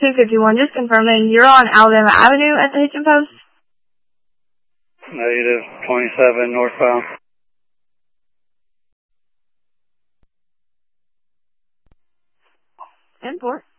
251, just confirming you're on Alabama Avenue at the Hitchin Post? Negative, 27 northbound. Import.